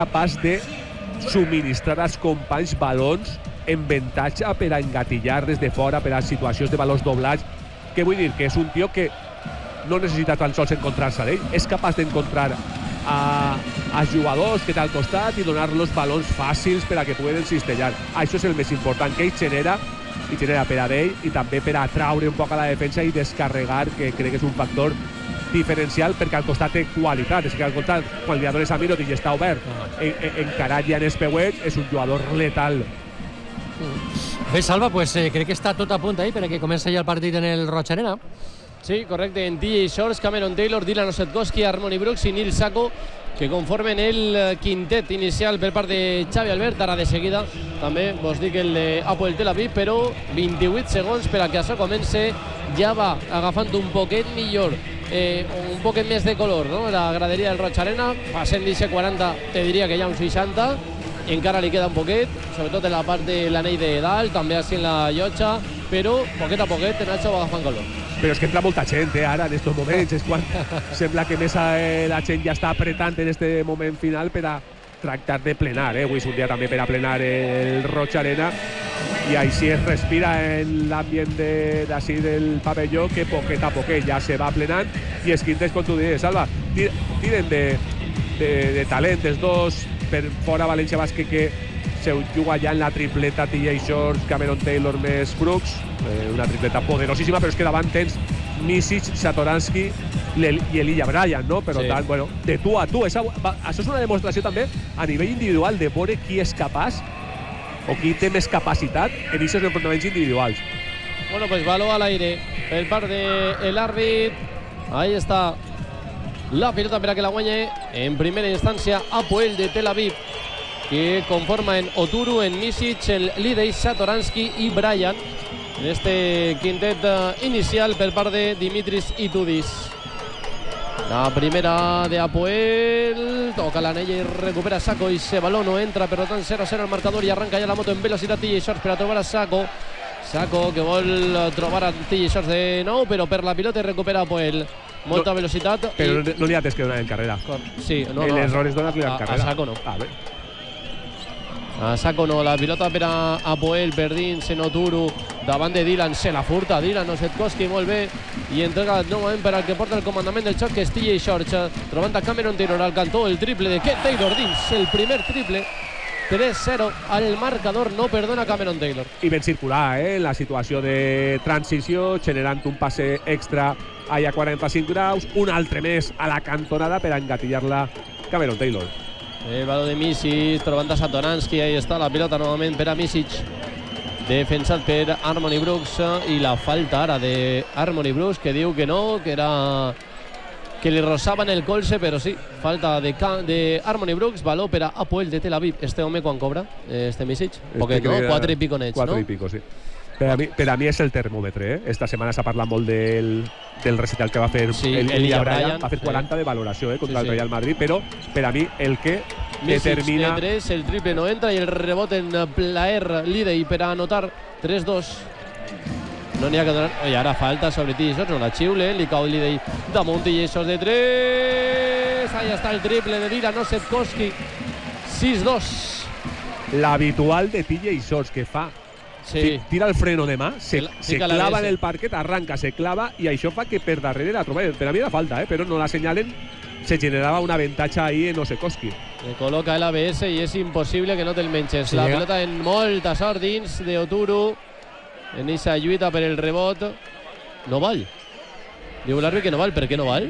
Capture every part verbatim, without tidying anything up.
capaç de subministrar als companys balons en avantatge per a engatillar des de fora, per a situacions de balons doblats. Què vull dir? Que és un tio que no necessita tan sols encontrar-se d'ell, és capaç d'encontrar a, a jugadors que té al costat i donar-los balons fàcils per a que puguen cistellar. Això és el més important, que ell genera, i genera per a ell i també per a traure un poc a la defensa i descarregar, que crec que és un factor diferencial, perquè al costat té qualitat. És que al costat, quan li dones a Mirotic i està obert, en, en, encarat ja en els peuets, és un jugador letal. Bé, Salva, pues, eh, crec que està tot a punt ahí perquè comença ja el partit en el Roig Arena. Sí, correcte. En T J Shorts, Cameron Taylor, Dylan Osetkowski, Harmony Brooks i Neil Sacco, que conformen el quintet inicial per part de Xavi Albert. Ara de seguida també vos dic el de Hapoel Tel Aviv, però vint-i-vuit segons per a que això comence. Ja va agafant un poquet millor, eh, un poquet més de color, no? La graderia del Roig Arena, passant d'I C quaranta, te diria que hi ha un seixanta, i encara li queda un poquet, sobretot en la part de l'anell de dalt, també així en la llotja, però poquet a poquet Nacho va agafant color. Però és que entra molta gent, eh, ara, en aquests moments. És quan sembla que més eh, la gent ja està apretant en aquest moment final per a tractar de plenar. Eh? Avui és un dia també per a plenar el Roig Arena i així es respira en l'ambient d'ací de, del pavelló, que poquet a poquet ja se va plenant i els quintes, com tu dius, Salva, tiren de, de, de talent els dos. Per fora València Bàsquet, que se juga ja en la tripleta T J Shorts, Cameron Taylor més Brooks, eh, una tripleta poderosíssima, però és que davant tens Micic, Satoransky i Elijah Bryant, no? Per sí. Tant, bueno, de tu a tu. Esa, va, això és una demostració també a nivell individual de veure qui és capaç o qui té més capacitat en aquests enfrontaments individuals. Bueno, pues baló al aire per part del árbit. Ahí está la pilota para que la guanye en primera instancia Hapoel de Tel Aviv, que conforma en Oturu, en Micic, el Lidej, Satoransky y Bryant en este quintet inicial per part de Dimitris Itudis. La primera de Hapoel, toca l'anella i recupera Sacco, i ese balón no entra, per tant cero a cero el marcador, i arranca ja la moto en velocitat T J Shorts per a trobar a Sacco. Sacco que vol trobar a T J Shorts de nou, però per la pilota recupera Hapoel. Molta no, velocitat. Però i... no li ha que donar en carrera. Sí, no, no. L'error és donar-li en carrera. A Sacco no. Ah, bé. A Sacco no, la pilota per a Hapoel, perdint Senoturu, davant de Dylan, se la furta Dylan Osetkowski, molt bé, i entrega novament per al que porta el comandament del xoc, que és T J Shorts, trobant a Cameron Taylor al cantó, el triple de Ken Taylor dins, el primer triple. tres cero al marcador, no perdona Cameron Taylor. I ben circular, eh, en la situació de transició, generant un passe extra allà a quaranta-cinc graus, un altre més a la cantonada per a engatillar-la Cameron Taylor. El baló de Micic, trobant a Satoransky, ahí està la pilota novament per a Micic, defensat per Harmony Brooks, i la falta ara de Harmony Brooks, que diu que no, que era... que li rosaven el colze, però sí, falta de, de Harmony Brooks, baló per a Hapoel de Tel Aviv. Este home quan cobra, este Micic? Poquet, no? Quatre i pico nets, no? Quatre i pico, sí. Per a, mi, per a mi és el termòmetre, eh? Esta setmana s'ha parlat molt del, del recital que va fer sí, el Elijah Bryant. Va fer quaranta sí. de valoració, eh, contra sí, el Real Madrid, però per a mi el que Micic determina... de tres, el triple no entra, i el rebot en Plaer Lidej per a anotar tres dos. No n'hi ha que donar... Oi, ara falta sobre T J Shorts, no la xiule, li cau Lidej damunt T J Shorts de tres. Ahí està el triple de Dylan Osetkowski. sis dos. L'habitual de T J Shorts, que fa... Sí. Tira el freno de mà, se, se clava en el parquet, parquet, arranca, se clava, i això fa que per darrere la trobem. Per a mi era falta, eh? Però no la senyalen. Se generava un avantatge ahí en Osetkowski. Le col·loca el A B S i és impossible que no te'l menges. Sí, la llega. Pilota en molta sort dins d'Oturu. En aquesta lluita per el rebot. No val. Diu l'àrbitre que no val. Per què no val?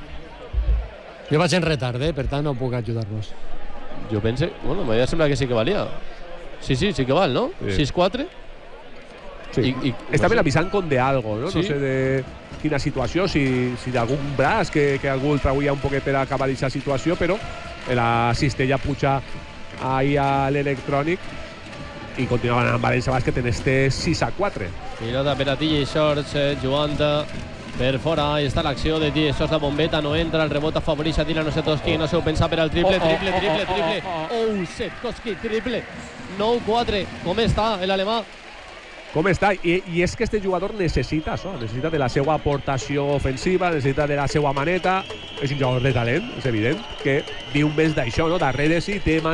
Jo vaig en retard, eh? Per tant no puc ajudar-vos. Jo pense... Bueno, m'havia semblat que sí que valia. Sí, sí, sí que val, no? Sí. sis quatre. Sí. I, i, Estaven no sé. avisant com de algo, no? Sí. No sé de quina situació, si, si d'algun braç que, que algú el trauia un poquet per acabar aquesta situació, però la cistella puja ahí a l'electrònic i continuaven amb València Bàsquet en este sis a quatre. Pilota per a T J Shorts, eh, jugant per fora. Ahí està l'acció de T J Shorts, la bombeta no entra, el rebot afavoreix a Dylan Osetkowski, oh. no se ho pensa per al triple, triple, triple, triple. Oh, Osetkowski, triple. nou quatre. Com està l'alemà? Com està? I, I és que este jugador necessita això, necessita de la seva aportació ofensiva, necessita de la seva maneta. És un jugador de talent, és evident, que viu més d'això, no? Darrere sí té